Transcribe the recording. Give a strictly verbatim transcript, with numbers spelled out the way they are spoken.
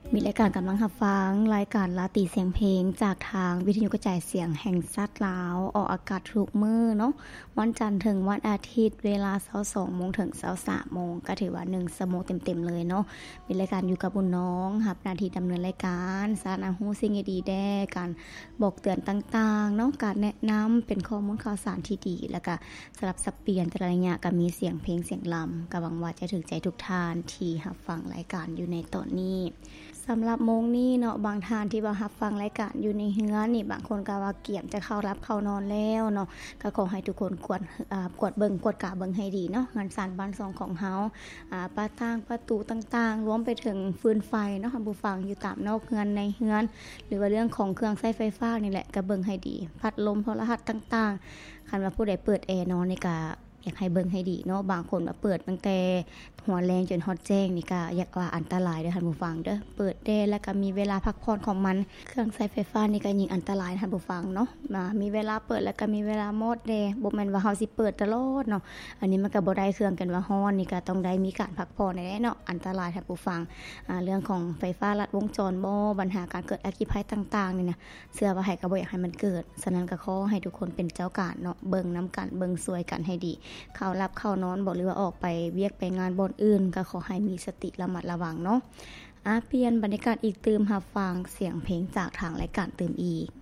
มีรายการกำลังรับฟังรายการลาตีเสียงเพลงจากทางวิทยุกระจายเสียงแห่งชาติลาวออกอากาศทุกมื้อเนาะวันจันทร์ถึงวันอาทิตย์เวลา ยี่สิบสองโมง ถึง ยี่สิบสามโมงก็ถือว่าหนึ่งชั่วโมงเต็มๆเลยเนาะมีรายการอยู่กับบุญน้องรับหน้าที่ดำเนินรายการสาระฮู้สิ่งดีๆแด่การบอกเตือนต่างๆเนาะการแนะนำเป็นข้อมูลข่าวสารที่ดีแล้วก็สลับสับเปลี่ยนแต่ละระยะก็มีเสียงเพลงเสียงลำก็หวังว่าจะถึงใจทุกท่านที่รับฟังรายการอยู่ในตอนนี้สำหรับโมงนี้เนาะบางท่านที่ว่ารับฟังรายการอยู่ในเฮือนนี่บางคนก็ว่าเกี่ยมจะเข้ารับเข้านอนแล้วเนาะก็ขอให้ทุกคนกวดอ่ากวดเบิ่งกวดกะเบิ่งให้ดีเนาะงานสานบ้านซองของเฮาอ่าประต่างประตูต่างๆรวมไปถึงฟืนไฟเนาะค่ะผู้ฟังอยู่ตามนอกเฮือนในเฮือนหรือว่าเรื่องของเครื่องใช้ไฟฟ้านี่แหละก็เบิ่งให้ดีพัดลมโทรทัศน์ต่างๆคันว่าผู้ใดเปิดแอร์นอนนี่ก็อยากให้เบิ่งให้ดีเนาะบางคนว่าเปิดตั้งแต่หัวแรงจนฮอดแจ้งนี่ก็อยากว่าอันตรายเด้อท่านผู้ฟังเด้อเปิดแดดแล้วก็มีเวลาพักผ่อนของมันเครื่องใช้ไฟฟ้านี่ก็ยิ่งอันตรายท่านผู้ฟังเนาะมามีเวลาเปิดแล้วก็มีเวลาหมดแดดบ่แม่นว่าเฮาสิเปิดตลอดเนาะอันนี้มันก็บ่ได้เครื่องกันว่าร้อนนี่ก็ต้องได้มีการพักผ่อนแน่เนาะอันตรายท่านผู้ฟังอ่าเรื่องของไฟฟ้าลัดวงจรบ่ปัญหาการเกิดอัคคีภัยต่างๆนี่นะเชื่อว่าให้ก็บ่อยากให้มันเกิดฉะนั้นก็ขอให้ทุกคนเป็นเจ้าการเนาะเบิ่งนํกันเบิ่งช่วยกันให้ดีเข้ารับเข้านอนบ่หรือว่าออกไปเวียกไปงานบ่อนอื่นก็ขอให้มีสติระมัดระวังเนาะอ่ะเปลี่ยนบรรยากาศอีกตื่มรับฟังเสียงเพลงจากทางรายการตื่มอีก